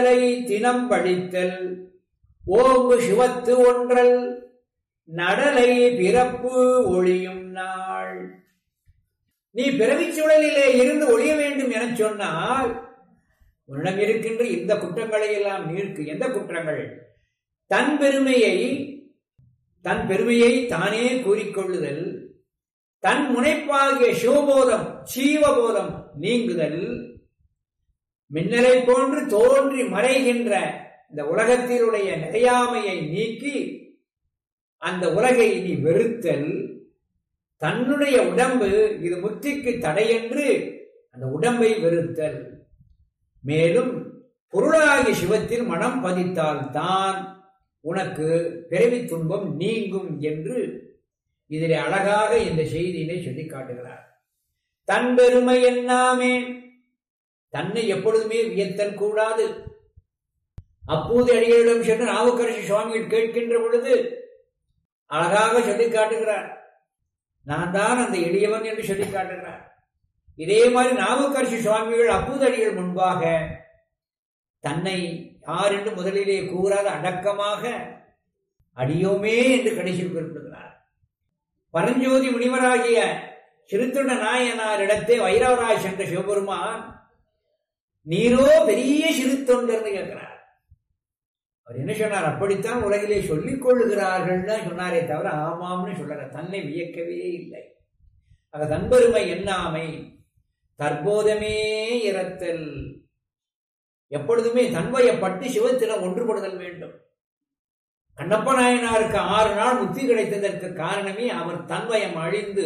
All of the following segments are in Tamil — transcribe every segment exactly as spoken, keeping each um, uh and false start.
தினம் படித்தல் ஓங்கு சிவத்து ஒன்றல் நடலை பிறப்பு ஒளியும் நாள். நீ பிறவிச் சூழலிலே இருந்து ஒழிய வேண்டும் என சொன்னால் உன்னிடம் இருக்கின்ற இந்த குற்றங்களை எல்லாம் நீர்க்கு. எந்த குற்றங்கள்? தன் பெருமையை தன் பெருமையை தானே கூறிக்கொள்ளுதல், தன் முனைப்பாகிய சிவபோதம் சீவபோதம் நீங்குதல், மின்னலை போன்று தோன்றி மறைகின்ற இந்த உலகத்தினுடைய நிறையாமையை நீக்கி அந்த உலகை நீ வெறுத்தல், தன்னுடைய உடம்பு இது முத்திக்கு தடையென்று அந்த உடம்பை வெறுத்தல், மேலும் பொருளாகிய சிவத்தில் மனம் பதித்தால் தான் உனக்கு பிறவி துன்பம் நீங்கும் என்று இதிலே அழகாக இந்த செய்தியினை சொல்லி காட்டுகிறார். தன் பெருமை என்னாமே, தன்னை எப்பொழுதுமே வியத்தல் கூடாது. அப்போது அடிகளிடம் சென்று நாவுக்கரசு சுவாமிகள் கேட்கின்ற பொழுது அழகாக சொல்லி காட்டுகிறார். நான் தான் அந்த எளியவன் என்று சொல்லி காட்டுகிறார். இதே மாதிரி நாவுக்கரசு சுவாமிகள் அப்போது அடிகள் முன்பாக தன்னை யார் என்று முதலிலே கூறாத அடக்கமாக அடியோமே என்று கடைசியில் குறிப்பிடுகிறார். பரஞ்சோதி முனிவராகிய சிறுத்தொண்ட நாயனாரிடத்தே வைரவராய் சென்ற சிவபெருமான் நீரோ பெரிய சிறுத்தொண்டர்னு கேட்கிறார். அவர் என்ன சொன்னார்? அப்படித்தான் உலகிலே சொல்லிக் கொள்ளுகிறார்கள் சொன்னாரே தவிர ஆமாம்னு சொல்ற, தன்னை வியக்கவே இல்லை. ஆக தன்பெருமை எண்ணாமை, தற்போதமே இரத்தல், எப்பொழுதுமே தன்வயப்பட்டு சிவத்திடம் ஒன்றுபடுதல் வேண்டும். கண்ணப்ப நாயனாருக்கு ஆறு நாள் முக்தி கிடைத்ததற்கு காரணமே அவர் தன்வயம் அழிந்து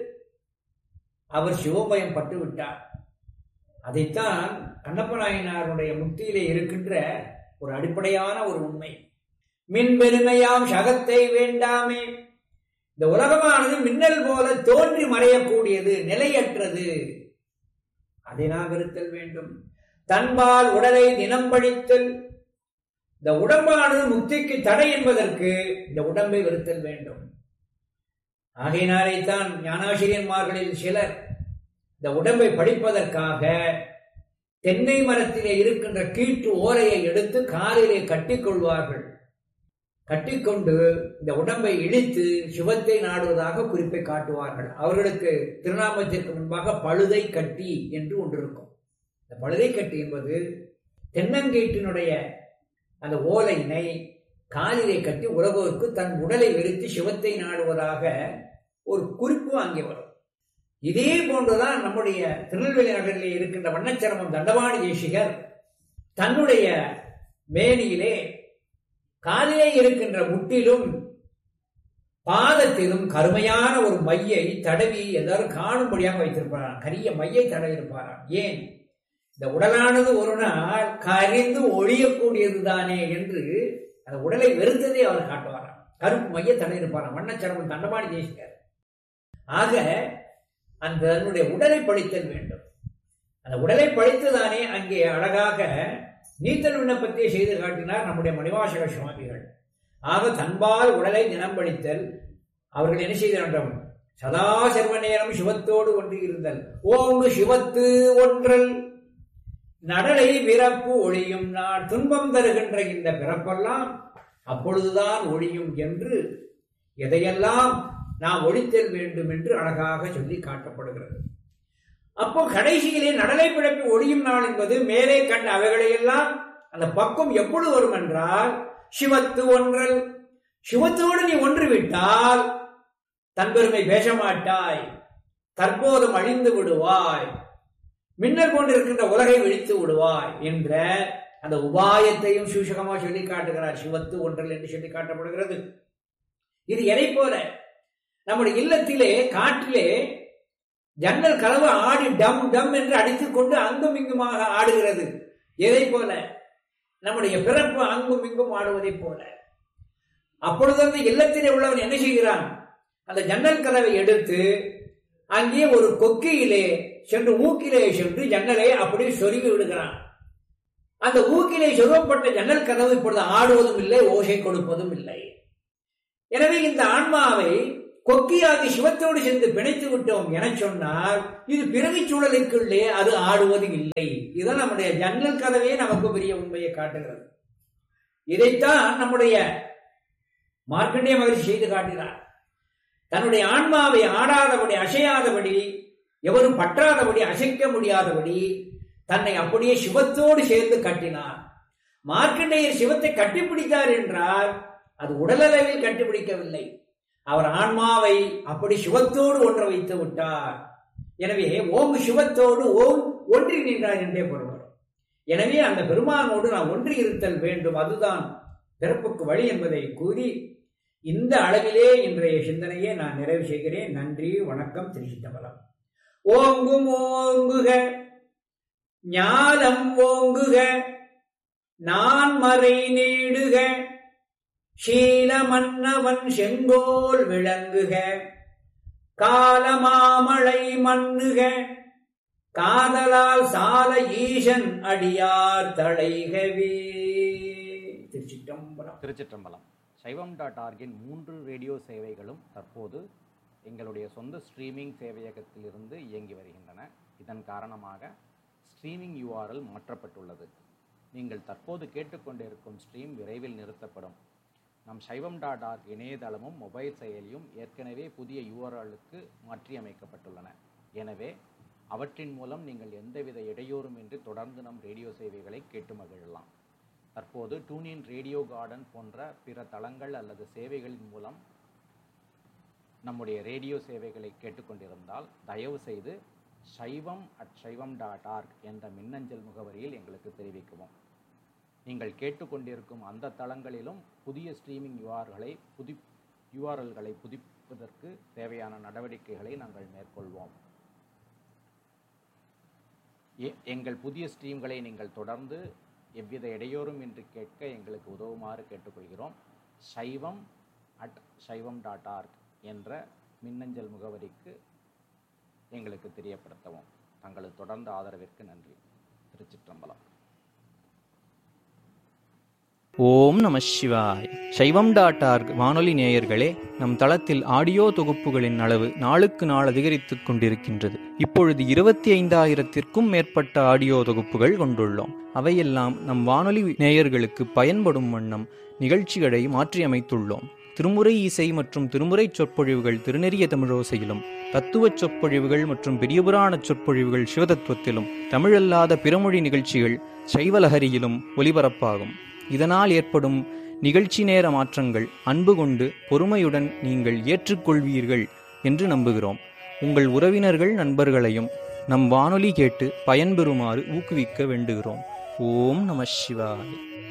அவர் சிவபயம் பட்டு விட்டார். அதைத்தான் கண்ணப்ப நாயனாருடைய முக்தியிலே இருக்கின்ற ஒரு அடிப்படையான ஒரு உண்மை. மின் பெருமையாம் சகத்தை வேண்டாமே, இந்த உலகமானது மின்னல் போல தோன்றி மறையக்கூடியது, நிலையற்றது, அதை நாம் வெறுத்தல் வேண்டும். தன்பால் உடலை தினம் படித்தல், இந்த உடம்பானது முக்திக்கு தடை என்பதற்கு இந்த உடம்பை வெறுத்தல் வேண்டும். ஆகையினாலேத்தான் ஞானாசிரியன்மார்களில் சிலர் இந்த உடம்பை படிப்பதற்காக தென்னை மரத்திலே இருக்கின்ற கீற்று ஓலையை எடுத்து காலிலே கட்டிக்கொள்வார்கள். கட்டிக்கொண்டு இந்த உடம்பை இழித்து சிவத்தை நாடுவதாக குறிப்பை காட்டுவார்கள். அவர்களுக்கு திருநாமத்திற்கு முன்பாக பழுதை கட்டி என்று ஒன்று இருக்கும். இந்த பழுதை கட்டி என்பது தென்னங்கீற்றினுடைய அந்த ஓலையினை காலிலே கட்டி உலகோருக்கு தன் உடலை வெறுத்து சிவத்தை நாடுவதாக ஒரு குறிப்பு அங்கே வரும். இதே போன்றுதான் நம்முடைய திருநெல்வேலி நகரிலே இருக்கின்ற வண்ணச்சரமம் தண்டவாணி தேசிகர் தன்னுடைய மேனியிலே காலிலே இருக்கின்ற முட்டிலும் பாதத்திலும் கருமையான ஒரு மையை தடவி எல்லாரும் காணும்படியாக வைத்திருப்பாராம். கரிய மையை தடவி இருப்பாராம். ஏன்? இந்த உடலானது ஒரு நாள் கரிந்து ஒழியக்கூடியது தானே என்று அந்த உடலை வெறுத்ததை அவர் காட்டுவாராம். கருப்பு மைய தடவி இருப்பாராம் வண்ணச்சரமம் தண்டவாணி தேசிகர். ஆக அந்த தன்னுடைய உடலை படித்தல் வேண்டும். அந்த உடலை படித்துதானே அங்கே அழகாக நீத்தல் விண்ணப்பத்தை செய்து காட்டினார் நம்முடைய மணிவாசக சுவாமிகள். ஆக தன்பால் உடலை தினம் படித்தல். அவர்கள் என்ன செய்தார்கள்? சதா சர்வ நேரம் சிவத்தோடு ஒன்று இருந்தல். ஓங்கு சிவத்து ஒன்றல் நடலை பிறப்பு ஒழியும் நாள். துன்பம் தருகின்ற இந்த பிறப்பெல்லாம் அப்பொழுதுதான் ஒழியும் என்று எதையெல்லாம் நாம் ஒழித்தல் வேண்டும் என்று அழகாக சொல்லி காட்டப்படுகிறது. அப்போ கடைசியிலே நடலை பிறப்பு ஒழியும் நாள் என்பது மேலே கண்ட அவைகளையெல்லாம் அந்த பக்கம் எப்பொழுது வரும் என்றால் சிவத்து ஒன்றல். சிவத்தோடு நீ ஒன்று விட்டால் தன்பெருமை பேச மாட்டாய், தற்போதும் அழிந்து விடுவாய், மின்னல் கொண்டிருக்கின்ற உலகை விழித்து விடுவாய் என்ற அந்த உபாயத்தையும் சூசகமாக சொல்லி காட்டுகிறார். சிவத்து ஒன்றல் என்று சொல்லி காட்டப்படுகிறது. இது எதை போல நம்முடைய இல்லத்திலே காற்றிலே ஜன்னல் கதவு ஆடி டம் டம் என்று அடித்துக் கொண்டு அங்கும் இங்குமாக ஆடுகிறது. எதை போல? நம்முடைய பிறப்பு அங்கும் இங்கும் ஆடுவதை போல. அப்பொழுது அந்த இல்லத்திலே உள்ளவன் என்ன செய்கிறான்? அந்த ஜன்னல் கதவை எடுத்து அங்கே ஒரு கொக்கியிலே சென்று ஊக்கிலே சென்று ஜன்னலை அப்படியே சொருகி விடுகிறான். அந்த ஊக்கிலே சொருகப்பட்ட ஜன்னல் கதவு இப்பொழுது ஆடுவதும் இல்லை, ஓசை கொடுப்பதும் இல்லை. எனவே இந்த ஆன்மாவை கொக்கியாகி சிவத்தோடு சேர்ந்து பிணைத்து விட்டோம் என சொன்னால் இது பிறவி சூழலுக்குள்ளே அது ஆடுவது இல்லை. இதுதான் நம்முடைய ஜன்னல் கதவே நமக்கு பெரிய உண்மையை காட்டுகிறது. இதைத்தான் நம்முடைய மார்க்கண்டேய மகரிஷி செய்து காட்டினார். தன்னுடைய ஆன்மாவை ஆடாதபடி, அசையாதபடி, எவரும் பற்றாதபடி, அசைக்க முடியாதபடி தன்னை அப்படியே சிவத்தோடு சேர்ந்து கட்டினார். மார்க்கண்டேயர் சிவத்தை கட்டிப்பிடித்தார் என்றால் அது உடலளவில் கட்டிப்பிடிக்கவில்லை, அவர் ஆன்மாவை அப்படி சிவத்தோடு ஒன்ற வைத்து விட்டார். எனவே ஓம் சிவத்தோடு ஓம் ஒன்றி நின்றார் என்றே பொருள். எனவே அந்த பெருமானோடு நான் ஒன்றி இருத்தல் வேண்டும், அதுதான் பிறப்புக்கு வழி என்பதை கூறி இந்த அளவிலே இன்றைய சிந்தனையை நான் நிறைவு செய்கிறேன். நன்றி, வணக்கம். திருச்சிற்றம்பலம். ஓங்கும் ஓங்குக ஞானம் ஓங்குக நான் மறை நீடுக சீல மன்னவன் செங்கோல் விளங்குக காலமாமழை மண்ணுக காதலால் சால ஈசன் அடியார் தளைகவே. திருச்சிற்றம்பலம். திருச்சிற்றம்பலம். சைவம் டாட் ஆர்கின் மூன்று ரேடியோ சேவைகளும் தற்போது எங்களுடைய சொந்த ஸ்ட்ரீமிங் சேவையகத்திலிருந்து இயங்கி வருகின்றன. இதன் காரணமாக ஸ்ட்ரீமிங் யூஆர்எல் மாற்றப்பட்டுள்ளது. நீங்கள் தற்போது கேட்டுக்கொண்டிருக்கும் ஸ்ட்ரீம் விரைவில் நிறுத்தப்படும். நம் சைவம் டாட் ஆர்க் இணையதளமும் மொபைல் செயலியும் ஏற்கனவே புதிய யூஆர்எல்லுக்கு மாற்றியமைக்கப்பட்டுள்ளன. எனவே அவற்றின் மூலம் நீங்கள் எந்தவித இடையூறுமின்றி தொடர்ந்து நம் ரேடியோ சேவைகளை கேட்டு மகிழலாம். தற்போது டூனின் ரேடியோ கார்டன் போன்ற பிற தளங்கள் அல்லது சேவைகளின் மூலம் நம்முடைய ரேடியோ சேவைகளை கேட்டுக்கொண்டிருந்தால் தயவு செய்து சைவம் அட் சைவம் டாட் ஆர்க் என்ற மின்னஞ்சல் முகவரியில் எங்களுக்கு தெரிவிக்கவும். நீங்கள் கேட்டுக்கொண்டிருக்கும் அந்த தளங்களிலும் புதிய ஸ்ட்ரீமிங் யூஆர்களை புதி யூஆர்எல்களை புதுப்பிப்பதற்கு தேவையான நடவடிக்கைகளை நாங்கள் மேற்கொள்வோம். எங்கள் புதிய ஸ்ட்ரீம்களை நீங்கள் தொடர்ந்து எவ்வித இடையூறும் இன்றி கேட்க எங்களுக்கு உதவுமாறு கேட்டுக்கொள்கிறோம். சைவம் அட் சைவம் டாட் ஆர்க் என்ற மின்னஞ்சல் முகவரிக்கு எங்களுக்கு தெரியப்படுத்தவும். தங்களது தொடர்ந்த ஆதரவிற்கு நன்றி. திருச்சிற்றம்பலம். ஓம் நம சிவாய். சைவம் டாட் ஆர்க் வானொலி நேயர்களே, நம் தளத்தில் ஆடியோ தொகுப்புகளின் அளவு நாளுக்கு நாள் அதிகரித்துக் கொண்டிருக்கின்றது. இப்பொழுது இருபத்தி ஐந்தாயிரத்திற்கும் மேற்பட்ட ஆடியோ தொகுப்புகள் கொண்டுள்ளோம். அவையெல்லாம் நம் வானொலி நேயர்களுக்கு பயன்படும் வண்ணம் நிகழ்ச்சிகளை மாற்றியமைத்துள்ளோம். திருமுறை இசை மற்றும் திருமுறை சொற்பொழிவுகள் திருநெறிய தமிழோசையிலும், தத்துவ சொற்பொழிவுகள் மற்றும் பெரியபுராண சொற்பொழிவுகள் சிவதத்துவத்திலும், தமிழல்லாத பிறமொழி நிகழ்ச்சிகள் சைவலஹரியிலும் ஒலிபரப்பாகும். இதனால் ஏற்படும் நிகழ்ச்சி நேர மாற்றங்கள் அன்பு கொண்டு பொறுமையுடன் நீங்கள் ஏற்றுக்கொள்வீர்கள் என்று நம்புகிறோம். உங்கள் உறவினர்கள் நண்பர்களையும் நம் வானொலி கேட்டு பயன்பெறுமாறு ஊக்குவிக்க வேண்டுகிறோம். ஓம் நம சிவாய.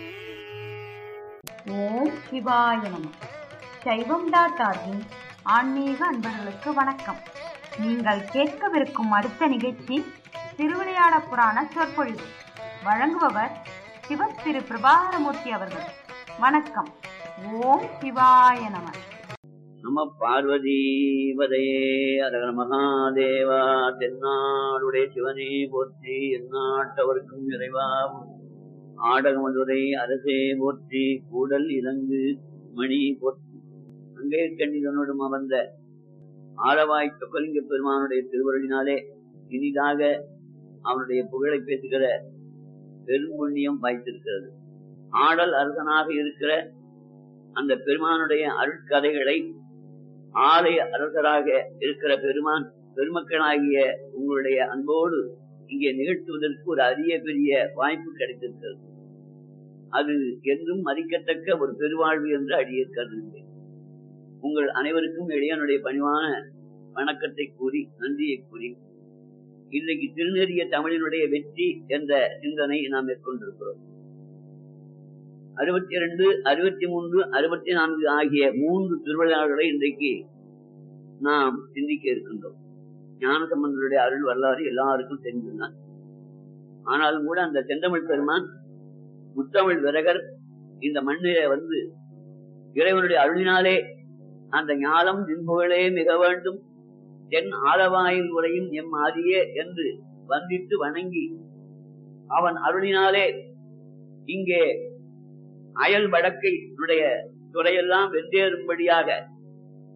ஓம் சிவாய நம. சைவம் டாட் ஆர்கின் ஆன்மீக அன்பர்களுக்கு வணக்கம். நீங்கள் கேட்கவிருக்கும் அடுத்த நிகழ்ச்சி திருவிளையாட புராண சொற்பொழிவு. வழங்குபவர் சிவ திரு பிரபாகரமூர்த்தி அவர்கள். வணக்கம். ஓம் சிவாய நம. நம பார்வதி வதையே அரகர மகாதேவா. தென்னாடுடைய சிவனே போற்றி, எந்நாட்டவர்க்கும் இறைவா ஆடகமதுரை அரசே போற்றி, கூடல் இலங்கு மணி போற்றி. அங்கே கண்ணிதனோடும் அமர்ந்த ஆளவாய் சொக்கலிங்க பெருமானுடைய திருவருளினாலே இனிதாக அவனுடைய புகழை பேசுகிற பெரும் புண்ணியம் வாய்த்திருக்கிறது. ஆடல் அரசனாக இருக்கிற அந்த பெருமானுடைய அருட்கதைகளை ஆலய அரசராக இருக்கிற பெருமான் பெருமக்களாகிய உங்களுடைய அன்போடு இங்கே நிகழ்த்துவதற்கு ஒரு அரிய பெரிய வாய்ப்பு கிடைத்திருக்கிறது. அது என்றும் மதிக்கத்தக்க ஒரு பெருவாழ்வு என்று அடியே கருதுகிறேன். உங்கள் அனைவருக்கும் எளியனுடைய பணிவான வணக்கத்தை கூறி நன்றியை கூறி இன்றைக்கு திருநெறிய தமிழினுடைய வெற்றி என்ற சிந்தனை நாம் மேற்கொண்டிருக்கிறோம். அறுபத்தி இரண்டு அறுபத்தி மூன்று அறுபத்தி நான்கு ஆகிய மூன்று திருவிழாக்களை இன்றைக்கு நாம் சிந்திக்க இருக்கின்றோம். ஞானசம்பந்தருடைய அருள் வரலாறு எல்லாருக்கும் தெரிந்துள்ளார். ஆனாலும் கூட அந்த செந்தமிழ் பெருமான் முத்தமிழ் விரகர் இந்த மண்ணிலே வந்து இறைவனுடைய அருளினாலே அந்த ஞானம் நின்புகளே மிக வேண்டும், தென் ஆலவாயில் உரையும் எம் ஆதியே என்று வந்தித்து வணங்கி அவன் அருளினாலே இங்கே அயல் வடக்கை துறையெல்லாம் வென்றேறும்படியாக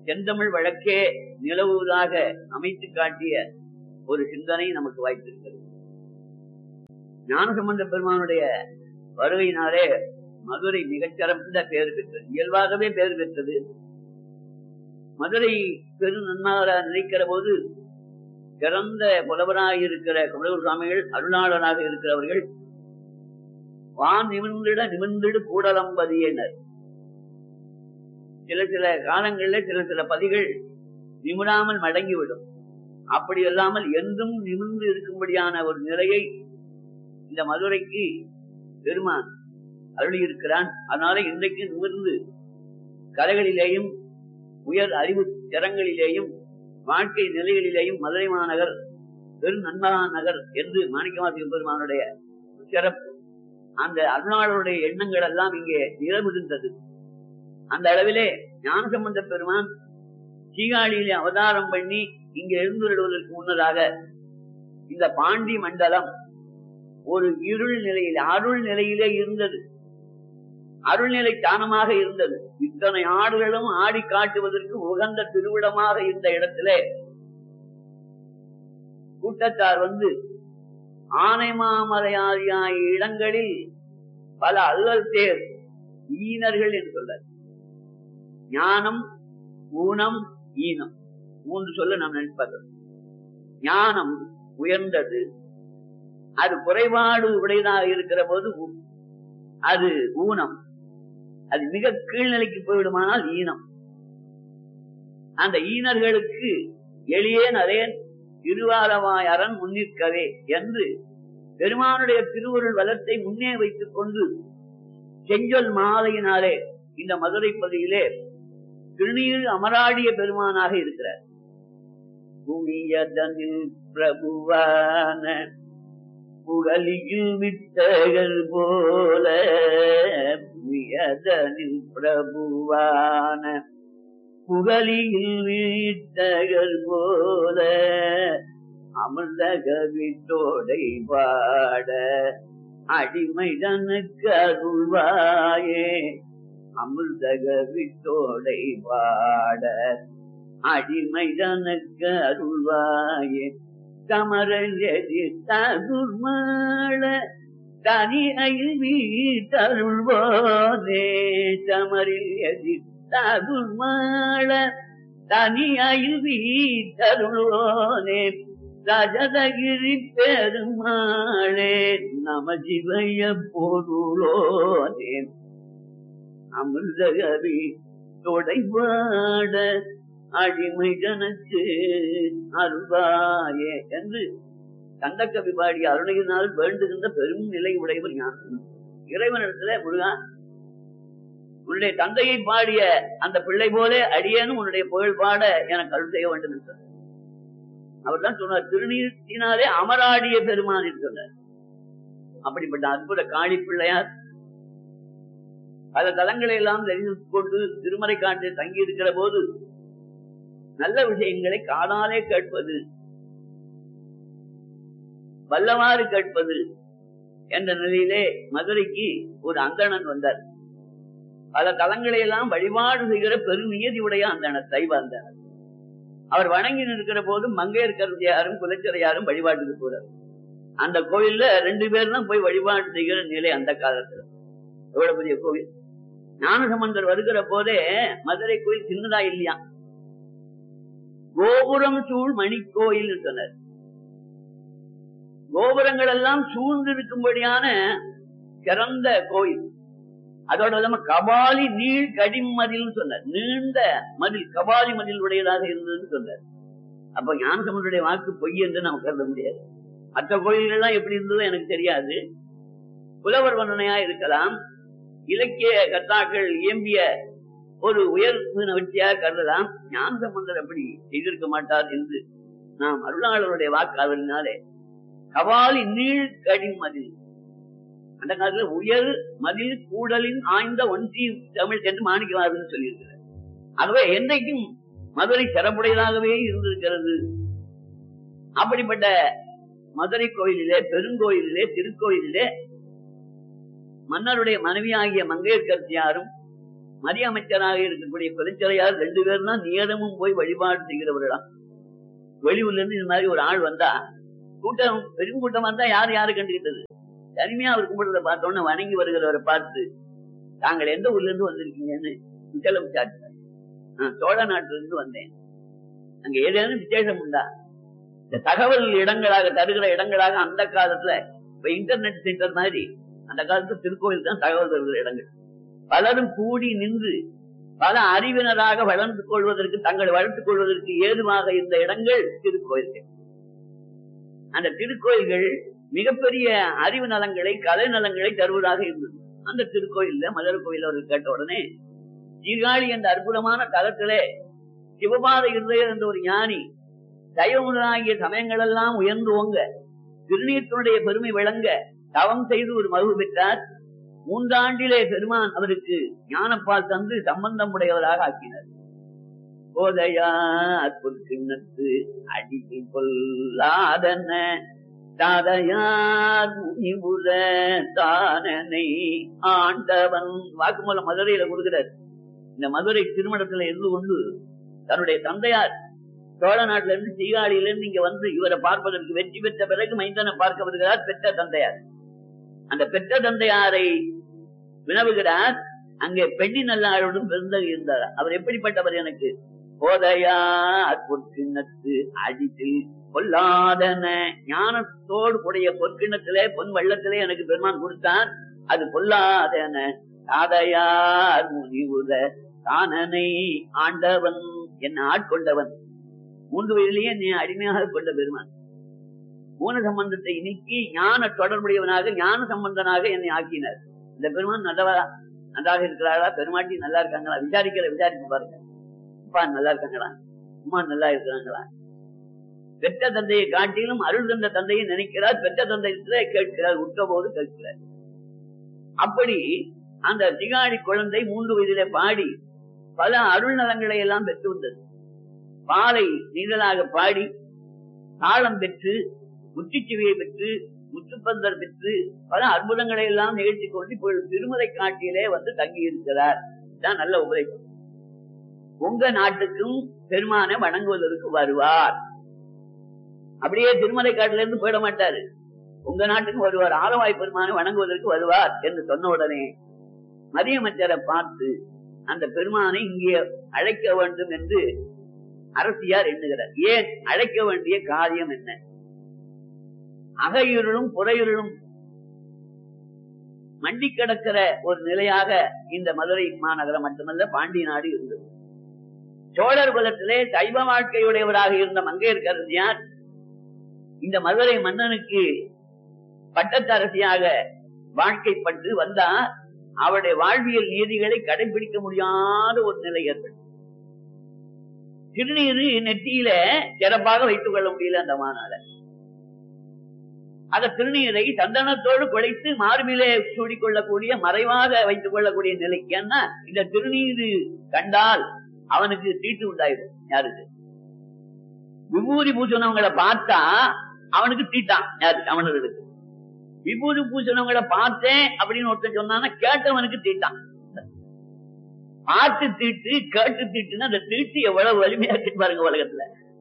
செந்தமிழ் வழக்கே நிலவுவதாக அமைத்து காட்டிய ஒரு சிந்தனை நமக்கு வாய்த்திருக்கிறது. ஞானசம்பந்த பெருமானுடைய வருகையினாலே மதுரை மிகச்சிறந்த பேர் பெற்றது, இயல்பாகவே பேர் பெற்றது. மதுரை பெரு நன்மாராக நினைக்கிற போது சிறந்த புலவராக இருக்கிற குமரகுரு சுவாமிகள், அருளாளராக இருக்கிறவர்கள் வான் நிமிர்ந்திட நிமிர்ந்திடு கூடலம்பதியினர். சில சில காலங்களில் சில சில பதிகள் நிமிராமல் மடங்கிவிடும். அப்படி இல்லாமல் என்றும் நிமிர்ந்து இருக்கும்படியான ஒரு நிலையை இந்த மதுரைக்கு பெருமான் அருளி இருக்கிறான். அதனால இன்றைக்கு நிமிர்ந்து கலைகளிலேயும் உயர் அறிவு திறங்களிலேயும் வாழ்க்கை நிலைகளிலேயும் மதுரை மாநகர் பெரு நன்மகா நகர் என்று மாணிக்கவாசக பெருமானுடைய சிறப்பு. அந்த அருளாளருடைய எண்ணங்கள் எல்லாம் இங்கே நிலவிருந்தது. அந்த அளவிலே ஞானசம்பந்த பெருமான் சீகாழியிலே அவதாரம் பண்ணி இங்கே எழுந்துள்ளதற்கு முன்னதாக இந்த பாண்டி மண்டலம் ஒரு இருள் நிலையில் அருள் நிலையிலே இருந்தது. அருள்நிலை தானமாக இருந்தது. இத்தனை ஆடுகளும் ஆடி காட்டுவதற்கு உகந்த திருவிடமாக இருந்த இடத்திலே கூட்டத்தார் வந்து ஆனை மாமலையாதியாய இடங்களில் பல அல்லல் தேர் ஈனர்கள் என்று சொல்ல, ஞானம் ஊனம் ஈனம் மூன்று சொல்ல நாம் நினைப்பது. ஞானம் உயர்ந்தது, அது குறைபாடு உடையதாக இருக்கிற போது அது ஊனம், அது மிக கீழ்நிலைக்கு போய்விடுமானால் ஈனம். அந்த ஈனர்களுக்கு எளியேன் அதேன் இருவாரவாய் அரண் முன்னிற்கவே என்று பெருமானுடைய திருவருள் வளத்தை முன்னே வைத்துக் கொண்டு செஞ்சொல் மாலையினாலே இந்த மதுரை பகுதியிலே திருநீர் அமராடிய பெருமானாக இருக்கிறார். புவியதனில் பிரபுவான புகழியில் விட்டகள் போல, புவியதனில் பிரபுவான புகழியில் விட்டகள் போல, அமிர்தக விட்டோடை பாட அடிமைதனுக்கு அருள்வாயே. அமிர்தக விட்டோடை பாட அடிமைதனுக்கு அருள்வாயே. கமரஞ்செதி தகுர்மாள தனியில் வீட்டருள்வோனே. கமரில் எதி தகுர்மாள தனியில் வீட்டருள்வோனே. ரஜதகிரி பெருமாளே நம சிவய பொருளோனே. அமிர்தகவி தொடைபாட அடிமை ஜனக்கு அருள்வாயே என்று கந்தக்கவி பாடிய அருணையினால் வேண்டுகின்ற பெரும் நிலை உடையவர் ஞானம். இறைவனிடத்துல முருகா, உன்னுடைய தந்தையை பாடிய அந்த பிள்ளை போல அடியேனும் உன்னுடைய புகழ் பாட எனக்கு அருள் செய்ய வேண்டும் என்றார். அவர் தான் சொன்னார், திருநீர்த்தினாலே அமராடிய பெருமான் சொன்னார். அப்படிப்பட்ட அற்புத காளி பிள்ளையார் பல தலங்களை எல்லாம் தெரிந்து கொண்டு திருமறை காட்டில் தங்கி இருக்கிற போது நல்ல விஷயங்களை காதாலே கேட்பது, வல்லவாறு கேட்பது என்ற நிலையிலே மதுரைக்கு ஒரு அந்தணன் வந்தார். பல தலங்களை எல்லாம் வழிபாடு செய்கிற பெருநியதி உடைய அந்தணர், சைவ அந்தணர். அவர் வணங்கி நிற்கிற போது மங்கையர்கரசியாரும் குலச்சிறையாரும் வழிபாட்டுக்கு போறார். அந்த கோயில்ல ரெண்டு பேர் தான் போய் வழிபாடு செய்கிற நிலை அந்த காலத்துல. எவ்வளவு பெரிய கோவில்! ஞானசம்பந்தர் வருகிற போதே மதுரை கோயில் சின்னதா இல்லையா, கோபுரம் சூழ் மணி கோயில் சொன்னார். கோபுரங்கள் எல்லாம் சூழ்ந்து இருக்கும்படியான சிறந்த கோயில். அதோட இல்லாம கபாலி நீள் கடிமதில் சொன்னார். நீண்ட மதில், கபாலி மதில் உடையதாக இருந்ததுன்னு சொன்னார். அப்ப ஞானசம்பந்தருடைய வாக்கு பொய் என்று நாம் கருத முடியாது. மற்ற கோயில்கள் எல்லாம் எப்படி இருந்ததோ எனக்கு தெரியாது, புலவர் வர்ணனையா இருக்கலாம், இலக்கிய கர்த்தாக்கள் இயம்பிய ஒரு உயர்வு நவர்ச்சியாக கருதலாம். ஞானசம்பந்தர் அப்படி செய்திருக்க மாட்டார் என்று நாம் அருளாளருடைய வாக்கு அவரினாலே கபாலி நீள் கடிம் மதில், அந்த காலத்துல உயர் மதில் கூடலின் ஆய்ந்த ஒன்றி தமிழ் என்று மாணிக்கவாசகர் சொல்லியிருக்கிறார். ஆகவே என்றைக்கும் மதுரை சிறப்புடையதாகவே இருந்திருக்கிறது. அப்படிப்பட்ட மதுரை கோயிலிலே, பெருங்கோயிலிலே, திருக்கோயிலிலே மன்னருடைய மனைவியாகிய மங்கையர்கரசியாரும் மத்திய அமைச்சராக இருக்கக்கூடிய குலச்சிறையார் ரெண்டு பேரும் தான் நேரமும் போய் வழிபாடு செய்கிறவர்களா. வெளியூர்ல இருந்து இந்த மாதிரி ஒரு ஆள் வந்தா கூட்டம் பெரும் கூட்டம் வந்தா யாரு யாரு கண்டுகிட்டது. தனிமையா அவர் கும்பிடுறத பார்த்தோன்னு வணங்கி வருகிறவரை பார்த்து தாங்கள் எந்த ஊர்ல இருந்து வந்திருக்கீங்கன்னு விசலம் விசாரிச்சார். நான் சோழ நாட்டில இருந்து வந்தேன், அங்க ஏதேனும் விசேஷம் உண்டா? இந்த தகவல் இடங்களாக தருகிற இடங்களாக அந்த காலத்துல இப்ப இன்டர்நெட் சென்டர் மாதிரி அந்த காலத்துல திருக்கோயில் தான் தகவல் தருகிற இடங்கள். பலரும் கூடி நின்று பல அறிவினராக வளர்ந்து கொள்வதற்கு தங்களை வளர்த்துக் கொள்வதற்கு ஏதுவாக இருந்த இடங்கள் திருக்கோயில்கள். அந்த திருக்கோயில்கள் மிகப்பெரிய அறிவு நலங்களை கலை நலங்களை தருவதாக இருந்தது. அந்த திருக்கோயில்ல மதுரை கோயில் அவர்கள் கேட்ட உடனே சீர்காழி என்ற அற்புதமான தலத்திலே சிவபாத இருதயர் என்ற ஒரு ஞானி சைவமுதலாகிய சமயங்கள் எல்லாம் உயர்ந்து ஓங்க திருநீற்றினுடைய பெருமை விளங்க தவம் செய்து ஒரு மகிழ்வு பெற்றார். மூன்றாண்டிலே பெருமான் அவருக்கு ஞானப்பால் தந்து சம்பந்தம் உடையவராக ஆக்கினார். போதையார் பொற்கிண்ணத்து அடித்து கொல்லாதன தாதையார் முனிபுர தானனை ஆண்டவன் வாக்குமூலம் மதுரையில கொடுக்கிறார். இந்த மதுரை திருமணத்துல இருந்து கொண்டு தன்னுடைய தந்தையார் சோழ நாட்டில இருந்து சீகாழியில இருந்து இங்க வந்து இவரை பார்ப்பதற்கு வெற்றி பெற்ற பிறகு மைந்தனை பார்க்க வருகிறார் பெற்ற தந்தையார். அந்த பெற்ற தந்தையாரை வினவுகிறார். அங்கே பெண்ணி நல்லாளுடன் பிறந்த இருந்தார். அவர் எப்படிப்பட்டவர்? எனக்கு போதையார் பொற்கிண்ணத்து அடித்தில் பொல்லாதன ஞானத்தோடு கூடிய பொற்கிண்ணத்திலே பொன் வெள்ளத்திலே எனக்கு பெருமான் கொடுத்தான். அது பொல்லாதன தாதையார் முனிவுத தானனை ஆண்டவன் என்னை ஆட்கொண்டவன். மூன்று வயதிலேயே நீ அடிமையாக கொண்ட பெருமான் மூணு சம்பந்தத்தை நீக்கி ஞான தொடர்புடையவனாக ஞான சம்பந்தனாக என்னை ஆக்கினார். இந்த பெருமான் நல்லவரா நன்றாக இருக்கிறாரா, பெருமாட்டி நல்லா இருக்காங்களா, விசாரிக்கிற விசாரிச்சு பாருங்க. அப்பா நல்லா இருக்காங்களா, அம்மா நல்லா இருக்கிறாங்களா. பெற்ற தந்தையை காட்டிலும் அருள் தந்த தந்தையை நினைக்கிறார், பெற்ற தந்தையில கேட்கிறார், உற்ற போது கேட்கிறார். அப்படி அந்த திகாடி குழந்தை மூன்று வயதிலே பாடி பல அருள் நலங்களை எல்லாம் பெற்று வந்தது. பாலை நீடலாக பாடி தாளம் பெற்று முற்றுச்சுவையை பெற்று முற்றுப்பந்தர் பெற்று பல அற்புதங்களை எல்லாம் நிகழ்த்தி கொண்டு இப்போ திருமலை காட்டிலே வந்து தங்கி இருக்கிறார். தான் நல்ல உபதேசம். உங்க நாட்டுக்கும் பெருமானை வணங்குவதற்கு வருவார். அப்படியே திருமலை காட்டில இருந்து போயிட மாட்டாரு, உங்க நாட்டுக்கு வருவார். ஆலவாய் பெருமானை வணங்குவதற்கு வருவார் என்று சொன்ன உடனே மதியமைச்சரை பார்த்து அந்த பெருமானை இங்கே அழைக்க வேண்டும் என்று அரசியார் எண்ணுகிறார். ஏன் அழைக்க வேண்டிய காரியம் என்ன? அகையுருளும் புறையுருளும் மண்டி கிடக்கிற ஒரு நிலையாக இந்த மதுரை மாநகரம் மட்டுமல்ல பாண்டிய நாடு இருந்தது. சோழர் குலத்திலே சைவ வாழ்க்கையுடையவராக இருந்த மங்கையர்க்கரசியார் இந்த மதுரை மன்னனுக்கு பட்டத்தரசியாக வாழ்க்கைப்பட்டு வந்தார். அவருடைய வாழ்வியல் நீதிகளை கடைபிடிக்க முடியாத ஒரு நிலை ஏற்பட்டது. திருநீரு நெற்றியில சிறப்பாக வைத்துக் கொள்ள முடியல அந்த மாநாட. அந்த திருநீரை சந்தனத்தோடு குழைத்து மார்பிலே சூடிக்கொள்ளக்கூடிய மறைவாக வைத்துக் கொள்ளக்கூடிய நிலைக்கு. ஏன்னா இந்த திருநீரு கண்டால் அவனுக்கு தீட்டு உண்டாயிடும். யாருக்கு? விபூதி பூசணவங்களை பார்த்தா அவனுக்கு தீட்டான். யாரு? அவனர்களுக்கு. விபூதி பூசணவங்களை பார்த்தேன் அப்படின்னு ஒருத்தன் சொன்னான்னா கேட்டவனுக்கு தீட்டான். பார்த்து தீட்டு கேட்டு தீட்டுன்னா அந்த தீட்டு எவ்வளவு வலிமையா இருக்கு பாருங்க உலகத்துல.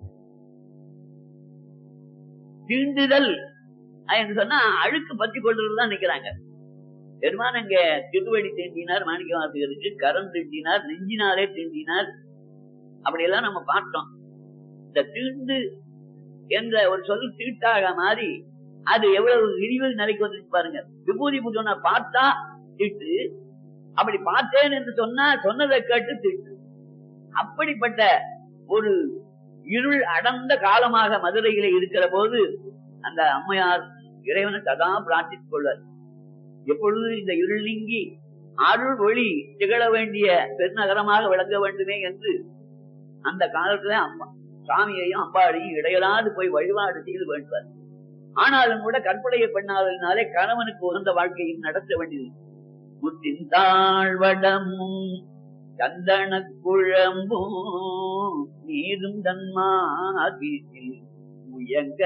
தீண்டுதல் என்று சொன்னா அழுக்கு பற்றி கொள்றதுதான் நிக்கிறாங்க. பெருமான் அங்க திருவடி தீண்டினார், மாணிக்க வாசகருக்கு கரம் தீண்டினார், நெஞ்சினாலே தீண்டினார். அப்படியெல்லாம் நம்ம பார்த்தோம். இந்த தீண்டு என்ற ஒரு சொல் தீட்டாக மாறி அது எவ்வளவு விரிவில் நிலைக்கு வந்துச்சு பாருங்க. விபூதி பூஜை பார்த்தா தீட்டு, அப்படி பார்த்தேன் என்று சொன்னா சொன்னதை கேட்டு தீட்டு. அப்படிப்பட்ட ஒரு இருள் அடர்ந்த காலமாக மதுரையிலே இருக்கிற போது அந்த அம்மையார் இறைவனை சதா பிரார்த்தித்துக் கொள்வார். எப்பொழுது இந்த இருள் நீங்கி அருள் ஒளி திகழ வேண்டிய பெருநகரமாக விளங்க வேண்டுமே என்று அந்த காலத்துல அம்மா சாமியையும் அம்பாளையும் இடையலாது போய் வழிபாடு செய்து வேண்டுவார். ஆனாலும் கூட கற்புடைய பெண்ணாதலினாலே கணவனுக்கு உகந்த வாழ்க்கையும் நடத்த வேண்டியது. முத்தின் தாழ்வடமும் சந்தன குழம்பும் நீரும் தன்மாதில் முயங்க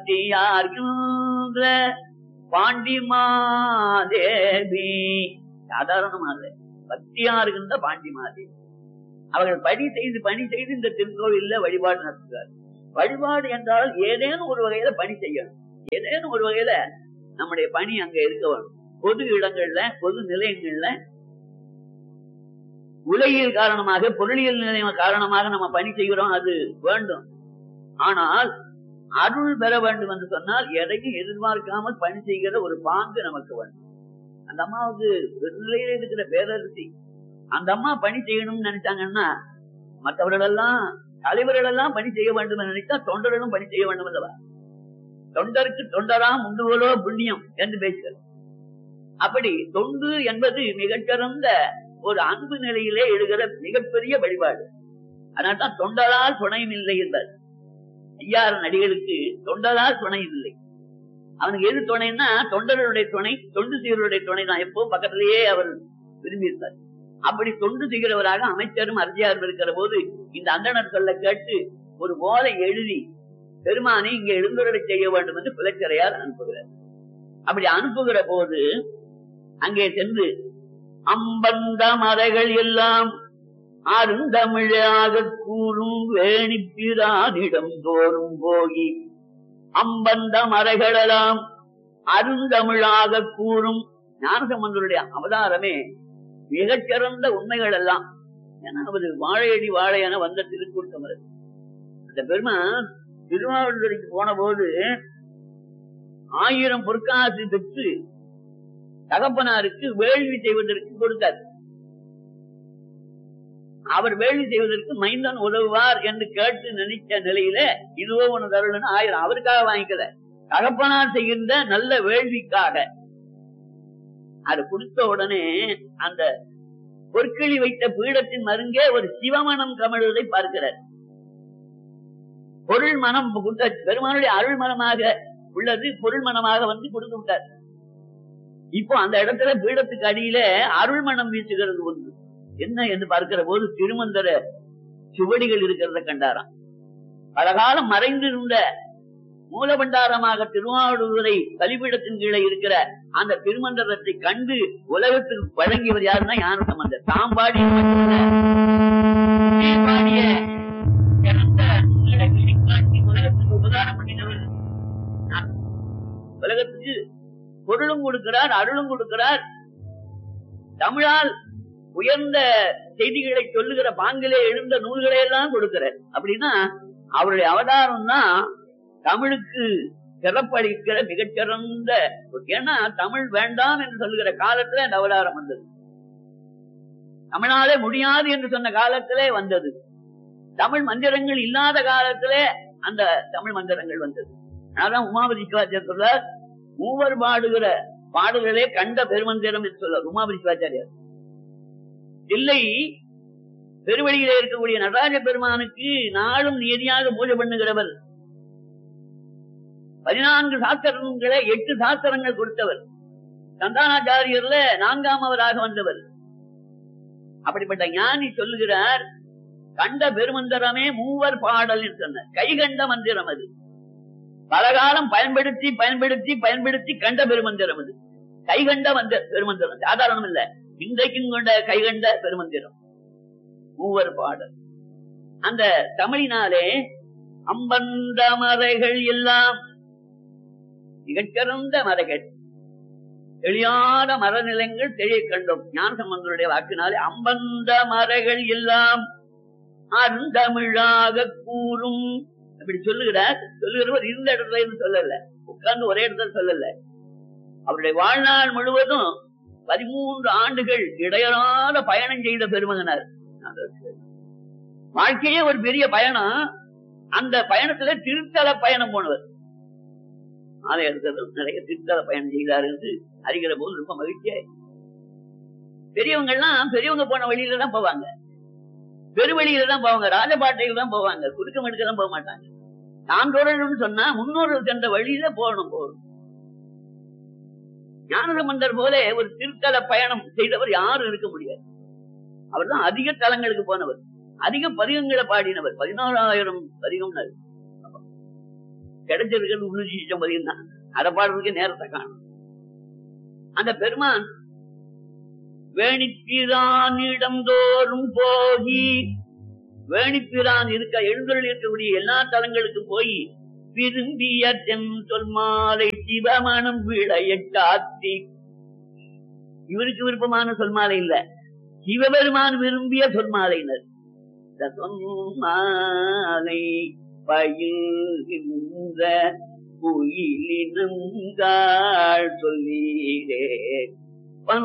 பத்தியார்கின்ற பாண்டி மாதேவி சாதாரணமாக பக்தியா இருக்கின்ற பாண்டி மாதிரி அவர்கள் பணி செய்து பணி செய்து இந்த திருக்கோவில்ல வழிபாடு நடத்துகிறார். வழிபாடு என்றால் ஏதேனும் ஒரு வகையில பணி செய்யணும். ஏதேனும் ஒரு வகையில நம்முடைய பணி அங்க இருக்க வேணும். பொது இடங்கள்ல பொது நிலையங்கள்ல உலகியல் காரணமாக பொருளியல் நிலையம் காரணமாக நம்ம பணி செய்கிறோம், அது வேண்டும். ஆனால் அருள் பெற வேண்டும் என்று சொன்னால் எதையும் எதிர்பார்க்காமல் பணி செய்கிற ஒரு பாங்கு நமக்கு வேண்டும். அந்த அம்மாவுக்கு நிலையில இருக்கிற பேரரசி அந்த அம்மா பணி செய்யணும்னு நினைச்சாங்கன்னா மற்றவர்கள் எல்லாம் தலைவர்கள் எல்லாம் பணி செய்ய வேண்டும் என்று நினைத்தா தொண்டர்களும் பணி செய்ய வேண்டும் அல்லவா? தொண்டருக்கு தொண்டராம் உண்டு போலோ புண்ணியம் என்று பேசுகிறது. அப்படி தொண்டு என்பது மிகச்சிறந்த ஒரு அன்பு நிலையிலே எழுகிற மிகப்பெரிய வழிபாடு. அதனால்தான் தொண்டரால் துணையும் இல்லை என்பார் ஐயாறு நடிகளுக்கு. தொண்டரால் துணையும் இல்லை. அவனுக்கு எது துணைன்னா தொண்டர்களுடைய துணை, தொண்டு செய்வருடைய துணை தான் எப்பவும் பக்கத்திலேயே அவர் விரும்பியிருந்தார். அப்படி தொண்டு செய்கிறவராக அமைச்சரும் அரசியாரும் இருக்கிற போது இந்த அந்தணர் சொல்ல கேட்டு ஒரு ஓலை எழுதி பெருமானை இங்க எழுந்துரை செய்ய வேண்டும் என்று பிள்ளைச்சரையார் அனுப்புகிறார். அப்படி அனுப்புகிற போது அங்கே சென்று அம்பந்த மறைகள் எல்லாம் அருந்தமிழாக கூறும் வேணிப்பிரானிடம் தோறும் போகி அம்பந்த மறைகளெல்லாம் அருந்தமிழாக கூறும் ஞானசம்பந்தருடைய அவதாரமே மிகச்சிறந்த உண்மைகள் எல்லாம். ஏன்னா அவர் வாழையடி வாழையான வந்த திருக்கூட்டம். அந்த பெருமான் திருவாவூருக்கு போன போது ஆயிரம் பொற்காசு பெற்று தகப்பனாருக்கு வேள்வி செய்வதற்கு கொடுத்தார். அவர் வேள்வி செய்வதற்கு மைந்தன் உதவுவார் என்று கேட்டு நினைச்ச நிலையில இதுவோ ஒண்ணு தருள்னு ஆயிரம் அவருக்காக வாங்கிக்கல, தகப்பனார் செய்கின்ற நல்ல வேள்விக்காக. அது கொடுத்த உடனே அந்த பொற்களி வைத்த பீடத்தின் மருங்கே ஒரு சிவமனம் கமழுவதை பார்க்கிறார். பொருள் மனம் பெருமானுடைய அருள் மனமாக உள்ளது பொருள் மனமாக வந்து கொடுத்து விட்டார். இப்போ அந்த இடத்துல பீடத்துக்கு அடியில அருள் மனம் வீசுகிறது ஒன்று. என்ன என்று பார்க்கிற போது திருமந்திர சுவடிகள் இருக்கிறத கண்டாராம். பல காலம் மறைந்திருந்த மூலபண்டாரமாக திருவாவூரை கலிபீடத்தின் கீழே இருக்கிற அந்த திருமந்திரத்தை கண்டு உலகத்துக்கு வழங்கியவர் யாருன்னா ஞானசம்பந்தர். தாம் பாடிய உலகத்துக்கு உபகாரம் பண்ணினவர். உலகத்துக்கு பொருளும் கொடுக்கிறார், அருளும் கொடுக்கிறார். தமிழால் உயர்ந்த செய்திகளை சொல்லுகிற பாங்கிலே எழுந்த நூல்களை எல்லாம் கொடுக்கிறார். அப்படின்னா அவருடைய அவதாரம் தான் தமிழுக்கு சிறப்பளிக்கிற மிகச்சிறந்த. ஏன்னா தமிழ் வேண்டாம் என்று சொல்லுகிற காலத்துல அந்த அவதாரம் வந்தது. தமிழாலே முடியாது என்று சொன்ன காலத்திலே வந்தது. தமிழ் மந்திரங்கள் இல்லாத காலத்திலே அந்த தமிழ் மந்திரங்கள் வந்தது. அதான் உமாபதி சிவாச்சாரியர் சொல்றார், மூவர் பாடுகிற பாடுகளே கண்ட பெருமந்திரம் என்று சொல்றார் உமாபதி சிவாச்சாரியார். இல்லை பெருவழியிலே இருக்கக்கூடிய நடராஜ பெருமானுக்கு நாளும் நீதியாக பூஜை பண்ணுகிறவர். பதினான்கு சாஸ்திரங்களை எட்டு சாஸ்திரங்கள் கொடுத்தவர். சந்தானாச்சாரியர்ல நான்காம் அவராக வந்தவர். அப்படிப்பட்ட ஞானி சொல்லுகிறார், கண்ட பெருமந்திரமே மூவர் பாடல் என்று சொன்ன கைகண்ட மந்திரம் அது. பலகாலம் பயன்படுத்தி பயன்படுத்தி பயன்படுத்தி கண்ட பெருமந்திரம் அது. கைகண்ட மந்திர பெருமந்திரம் சாதாரணம் இல்ல, இன்றைக்கும் கொண்ட கைகண்ட பெருமந்திரம் மூவர் பாடல். அந்த தமிழினாலே அம்பந்த மறைகள் எல்லாம் மிகச்சிறந்த மறைகள், தெளியாத மரநிலங்கள் தெளிய கண்டோம் ஞானசம்பந்தருடைய வாக்கினாலே. அம்பந்த மறைகள் எல்லாம் அருந்தமிழாக கூறும் அப்படி சொல்லுகிறார். சொல்லுகிறவர் இருந்த இடத்துல இருந்து சொல்லல, உட்கார்ந்து ஒரே இடத்துல சொல்லல. அவருடைய வாழ்நாள் முழுவதும் பதிமூன்று ஆண்டுகள் இடையறாத பயணம் செய்த பெருமகனார். வாழ்க்கையே ஒரு பெரிய பயணம். அந்த பயணத்துல திருத்தல பயணம் போனவர். ஆலயத்தில் நிறைய திருத்தல பயணம் செய்தார் என்று அறிகிற போது ரொம்ப மகிழ்ச்சியா. பெரியவங்க எல்லாம் பெரியவங்க போன வழியில தான் போவாங்க, பெருவழியில தான் போவாங்க, ராஜபாட்டையில தான் போவாங்க, குறுக்கம் எடுக்கலாம் போக மாட்டாங்க. நான் தொடரணும்னு சொன்னா முன்னோர்கள் சென்ற வழியில போகணும் போகணும். ஞானசம்பந்தர் போல ஒரு திருத்தல பயணம் செய்தவர் யாரும் இருக்க முடியாது. அவர் தான் அதிக தலங்களுக்கு போனவர், அதிக பதிகங்களை பாடினவர். பதினாறாயிரம் பதிகம் கிடைச்சிருக்கிறது முன்னூத்தி லட்சம் பதிகம் தான். அதை பாடுறதுக்கு நேரத்தை காணும். அந்த பெருமான் வேணிப்பிரான் இடந்தோறும் போகி, வேணிப்பிரான் இருக்க எழுந்தருள் இருக்கக்கூடிய எல்லா தலங்களுக்கும் போய் விரும்பிய தென் சொல் மாலை சிவமணம் விளைய காத்தி. இவருக்கு விருப்பமான சொல் மாலை இல்ல, சிவபெருமான் விரும்பிய சொல் மாலையினர். சொன்மாலை பயில்கின்ற குயிலினுங்காள் சொல்லீரே